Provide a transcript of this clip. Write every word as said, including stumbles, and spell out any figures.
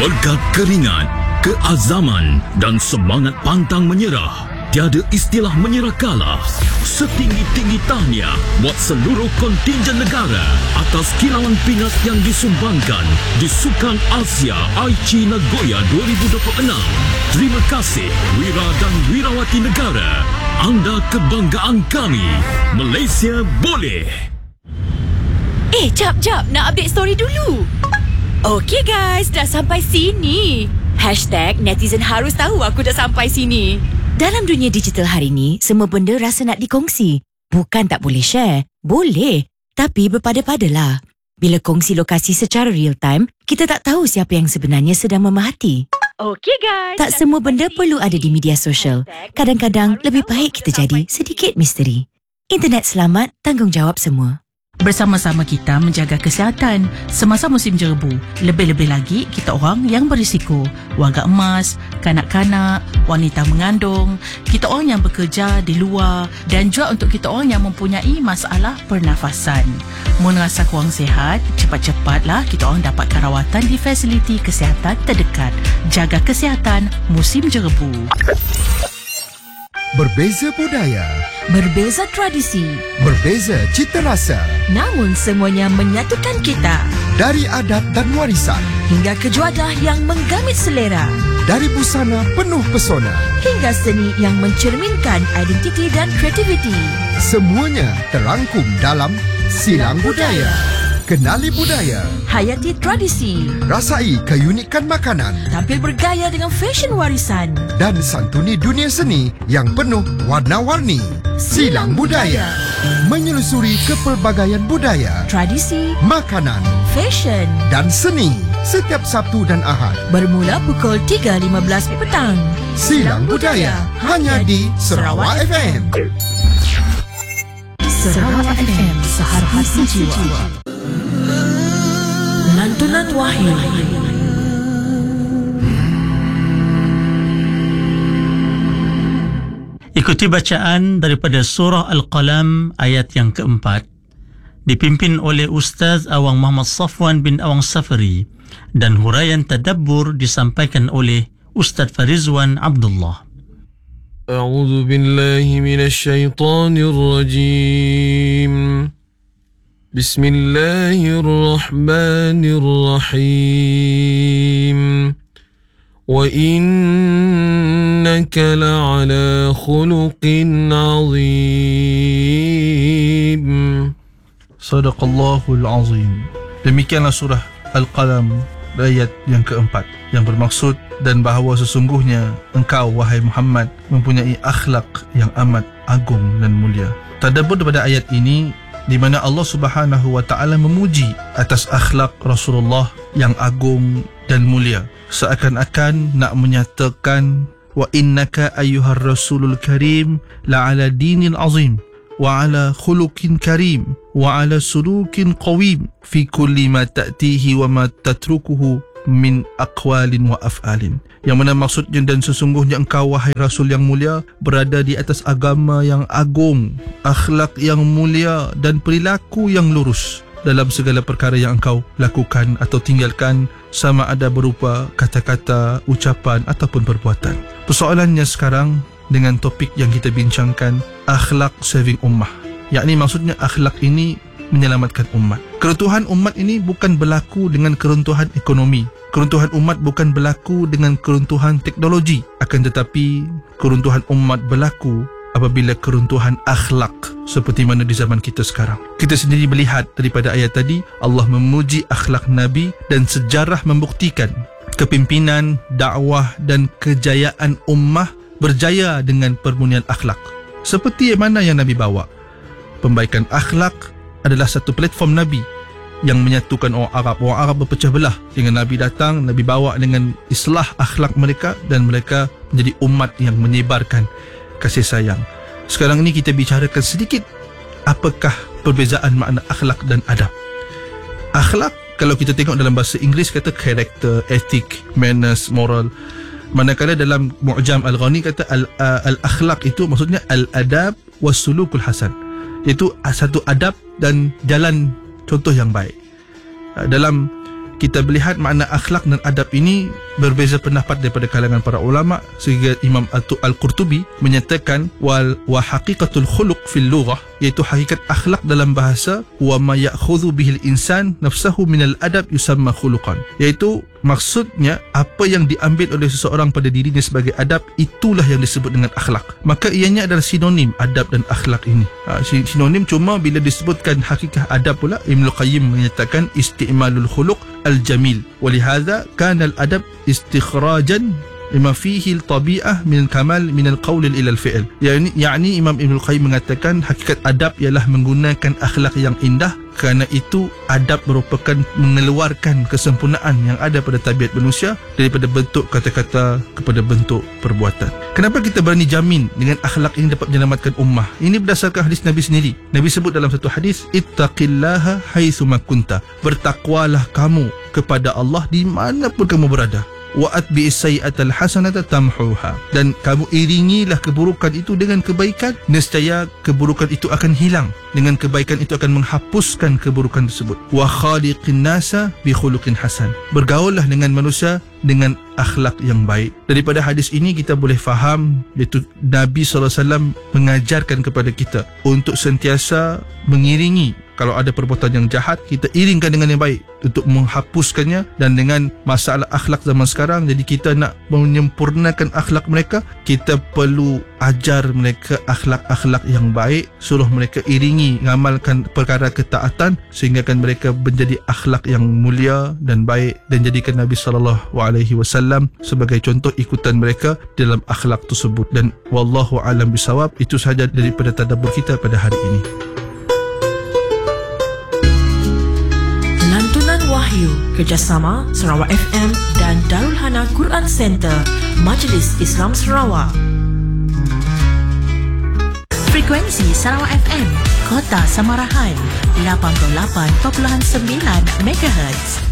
Berkat keringat, keazaman dan semangat pantang menyerah, tiada istilah menyerah kalah. Setinggi-tinggi tahniah buat seluruh kontingen negara atas kilauan pingat yang disumbangkan di Sukan Asia Aichi Nagoya dua ribu dua puluh enam. Terima kasih Wira dan Wirawati negara. Anda kebanggaan kami. Malaysia boleh. Eh, jap, jap. Nak update story dulu. Okey guys, dah sampai sini. Hashtag netizen harus tahu aku dah sampai sini. Dalam dunia digital hari ni, semua benda rasa nak dikongsi. Bukan tak boleh share. Boleh. Tapi berpada-padalah. Bila kongsi lokasi secara real time, kita tak tahu siapa yang sebenarnya sedang memerhati. Okey guys. Tak semua benda perlu ada di media sosial. Kadang-kadang lebih baik kita jadi sedikit misteri. Internet selamat, tanggungjawab semua. Bersama-sama kita menjaga kesihatan semasa musim jerebu. Lebih-lebih lagi kita orang yang berisiko. Warga emas, kanak-kanak, wanita mengandung, kita orang yang bekerja di luar dan juga untuk kita orang yang mempunyai masalah pernafasan. Mun rasa kurang sihat, cepat-cepatlah kita orang dapatkan rawatan di fasiliti kesihatan terdekat. Jaga kesihatan musim jerebu. Berbeza budaya, berbeza tradisi, berbeza cita rasa, namun semuanya menyatukan kita. Dari adat dan warisan hingga kejuadah yang menggamit selera, dari busana penuh pesona hingga seni yang mencerminkan identiti dan kreativiti. Semuanya terangkum dalam Silang Budaya. Kenali budaya, hayati tradisi, rasai keunikan makanan, tampil bergaya dengan fashion warisan dan santuni dunia seni yang penuh warna-warni. Silang Budaya menyelusuri kepelbagaian budaya, tradisi, makanan, fashion dan seni setiap Sabtu dan Ahad bermula pukul tiga lima belas petang. Silang Budaya hanya di Sarawak F M. Sarawak F M, seharga sejiwa. Lantunan Wahyu. Ikuti bacaan daripada surah Al-Qalam ayat yang keempat, dipimpin oleh Ustaz Awang Muhammad Safwan bin Awang Safari, dan huraian tadabbur disampaikan oleh Ustaz Farizwan Abdullah. A'udzu billahi minasy syaithanir rajim. Bismillahirrahmanirrahim. Wa innaka la'ala khuluqin 'azim. Sadaqallahul azim. Demikianlah surah Al-Qalam ayat yang keempat, yang bermaksud dan bahawa sesungguhnya engkau wahai Muhammad mempunyai akhlak yang amat agung dan mulia. Tadabbur daripada ayat ini di mana Allah Subhanahu wa taala memuji atas akhlak Rasulullah yang agung dan mulia, seakan-akan nak menyatakan wa innaka ayyuhar rasulul karim la ala dinil azim wa ala khuluqin karim wa ala sulukin qawim fi kulli ma ta'tihi wa ma tatrukuhu min aqwalin wa af'alin. Yang mana maksudnya, dan sesungguhnya engkau wahai Rasul yang mulia berada di atas agama yang agung, akhlak yang mulia dan perilaku yang lurus dalam segala perkara yang engkau lakukan atau tinggalkan, sama ada berupa kata-kata, ucapan ataupun perbuatan. Persoalannya sekarang dengan topik yang kita bincangkan, akhlak saving ummah, yakni maksudnya akhlak ini menyelamatkan umat. Keruntuhan umat ini bukan berlaku dengan keruntuhan ekonomi. Keruntuhan umat bukan berlaku dengan keruntuhan teknologi. Akan tetapi, keruntuhan umat berlaku apabila keruntuhan akhlak seperti mana di zaman kita sekarang. Kita sendiri melihat daripada ayat tadi, Allah memuji akhlak Nabi dan sejarah membuktikan kepimpinan, dakwah dan kejayaan ummah berjaya dengan permunian akhlak. Seperti mana yang Nabi bawa. Pembaikan akhlak adalah satu platform Nabi yang menyatukan orang Arab. Orang Arab berpecah belah. Dengan Nabi datang, Nabi bawa dengan islah akhlak mereka dan mereka menjadi umat yang menyebarkan kasih sayang. Sekarang ini kita bicarakan sedikit apakah perbezaan makna akhlak dan adab. Akhlak, kalau kita tengok dalam bahasa Inggeris kata character, ethic, manners, moral. Manakala dalam Mu'jam Al-Ghani kata al, uh, al-akhlaq itu maksudnya al-adab was-sulukul hasan. Iaitu satu adab dan jalan contoh yang baik. Dalam kita melihat makna akhlak dan adab ini berbeza pendapat daripada kalangan para ulama, sehingga Imam Al-Qurtubi menyatakan wal wa haqiqatul khuluq fil lughah, iaitu hakikat akhlak dalam bahasa, wa ma ya'khudhu bihil insan nafsahu minal adab yusamma khuluqan, iaitu maksudnya apa yang diambil oleh seseorang pada dirinya sebagai adab, itulah yang disebut dengan akhlak. Maka ianya adalah sinonim adab dan akhlak ini. Ha, sinonim, cuma bila disebutkan hakikat adab pula, Ibnul Qayyim menyatakan isti'malul khuluq al-jamil, walihadha kana al-adab istikhrajan lima fihi al-tabi'ah min al-kamal min al-qawl ila al-fi'l. Yani, yani Imam Ibnul Qayyim mengatakan hakikat adab ialah menggunakan akhlak yang indah, kerana itu adab merupakan mengeluarkan kesempurnaan yang ada pada tabiat manusia daripada bentuk kata-kata kepada bentuk perbuatan. Kenapa kita berani jamin dengan akhlak ini dapat menyelamatkan ummah? Ini berdasarkan hadis Nabi sendiri. Nabi sebut dalam satu hadis, ittaqillaha haitsuma kunta, bertakwalah kamu kepada Allah di manapun kamu berada. Wa atbi'is sayyi'atal hasanata tamhuha, dan kamu iringilah keburukan itu dengan kebaikan, nescaya keburukan itu akan hilang, dengan kebaikan itu akan menghapuskan keburukan tersebut. Wa khaliqin nasa bi khuluqin hasan, bergaullah dengan manusia dengan akhlak yang baik. Daripada hadis ini kita boleh faham, iaitu Nabi sallallahu alaihi wasallam mengajarkan kepada kita untuk sentiasa mengiringi, kalau ada perbuatan yang jahat, kita iringkan dengan yang baik untuk menghapuskannya. Dan dengan masalah akhlak zaman sekarang, jadi kita nak menyempurnakan akhlak mereka, kita perlu ajar mereka akhlak-akhlak yang baik, suruh mereka iringi, ngamalkan perkara ketaatan, sehingga kan mereka menjadi akhlak yang mulia dan baik, dan jadikan Nabi sallallahu alaihi wasallam sebagai contoh ikutan mereka dalam akhlak tersebut. Dan wallahu alam bisawab. Itu sahaja daripada tadabbur kita pada hari ini. Wahyu, kerjasama Sarawak F M dan Darul Hana Quran Center, Majlis Islam Sarawak. Frekuensi Sarawak F M, Kota Samarahan, lapan puluh lapan perpuluhan sembilan megahertz.